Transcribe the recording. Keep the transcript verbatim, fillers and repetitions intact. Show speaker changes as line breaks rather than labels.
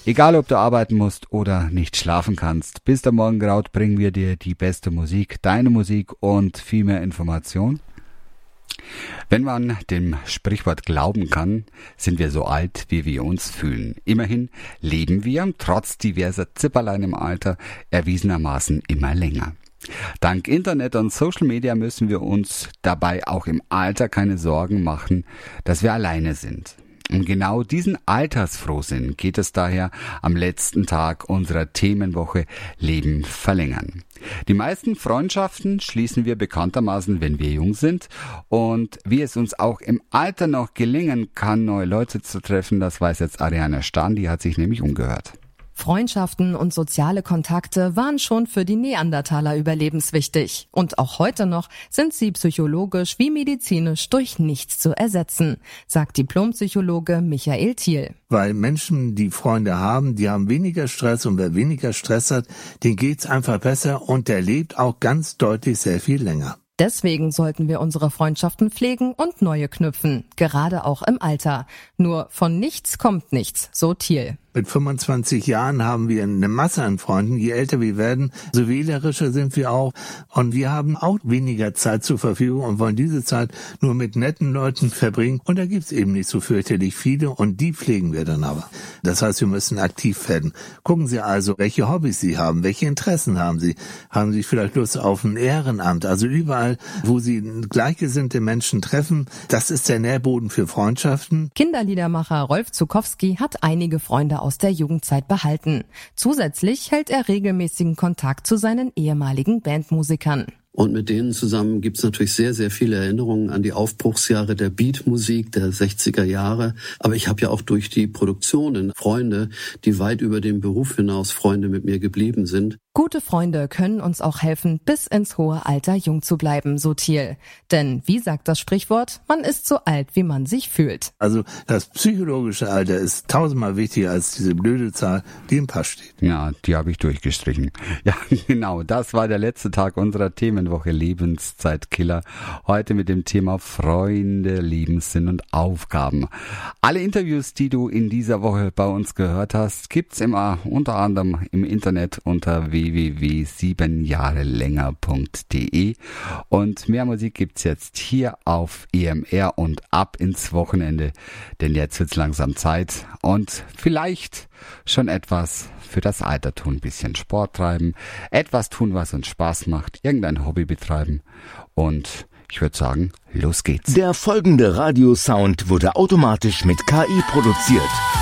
Egal, ob du arbeiten musst oder nicht schlafen kannst, bis der Morgen graut, bringen wir dir die beste Musik, deine Musik und viel mehr Information. Wenn man dem Sprichwort glauben kann, sind wir so alt, wie wir uns fühlen. Immerhin leben wir, trotz diverser Zipperlein im Alter, erwiesenermaßen immer länger. Dank Internet und Social Media müssen wir uns dabei auch im Alter keine Sorgen machen, dass wir alleine sind. Um genau diesen Altersfrohsinn geht es daher am letzten Tag unserer Themenwoche Leben verlängern. Die meisten Freundschaften schließen wir bekanntermaßen, wenn wir jung sind. Und wie es uns auch im Alter noch gelingen kann, neue Leute zu treffen, das weiß jetzt Ariane Stahn, die hat sich nämlich umgehört.
Freundschaften und soziale Kontakte waren schon für die Neandertaler überlebenswichtig. Und auch heute noch sind sie psychologisch wie medizinisch durch nichts zu ersetzen, sagt Diplompsychologe Michael Thiel.
Weil Menschen, die Freunde haben, die haben weniger Stress und wer weniger Stress hat, dem geht's einfach besser und der lebt auch ganz deutlich sehr viel länger.
Deswegen sollten wir unsere Freundschaften pflegen und neue knüpfen, gerade auch im Alter. Nur von nichts kommt nichts, so Thiel.
Mit fünfundzwanzig Jahren haben wir eine Masse an Freunden. Je älter wir werden, so wählerischer sind wir auch. Und wir haben auch weniger Zeit zur Verfügung und wollen diese Zeit nur mit netten Leuten verbringen. Und da gibt's eben nicht so fürchterlich viele und die pflegen wir dann aber. Das heißt, wir müssen aktiv werden. Gucken Sie also, welche Hobbys Sie haben, welche Interessen haben Sie. Haben Sie vielleicht Lust auf ein Ehrenamt? Also überall, wo Sie gleichgesinnte Menschen treffen, das ist der Nährboden für Freundschaften.
Kinderliedermacher Rolf Zukowski hat einige Freunde aus der Jugendzeit behalten. Zusätzlich hält er regelmäßigen Kontakt zu seinen ehemaligen Bandmusikern.
Und mit denen zusammen gibt's natürlich sehr, sehr viele Erinnerungen an die Aufbruchsjahre der Beatmusik der sechziger Jahre. Aber ich habe ja auch durch die Produktionen Freunde, die weit über den Beruf hinaus Freunde mit mir geblieben sind.
Gute Freunde können uns auch helfen, bis ins hohe Alter jung zu bleiben, so Thiel. Denn, wie sagt das Sprichwort, man ist so alt, wie man sich fühlt.
Also das psychologische Alter ist tausendmal wichtiger als diese blöde Zahl, die im Pass steht.
Ja, die habe ich durchgestrichen. Ja, genau, das war der letzte Tag unserer Themenwoche Lebenszeitkiller. Heute mit dem Thema Freunde, Lebenssinn und Aufgaben. Alle Interviews, die du in dieser Woche bei uns gehört hast, gibt's immer unter anderem im Internet unter w w w punkt sieben jahre länger punkt d e und mehr Musik gibt's jetzt hier auf E M R und ab ins Wochenende, denn jetzt wird's langsam Zeit und vielleicht schon etwas für das Alter tun, ein bisschen Sport treiben, etwas tun, was uns Spaß macht, irgendein Hobby betreiben und ich würde sagen, los geht's.
Der folgende Radiosound wurde automatisch mit K I produziert.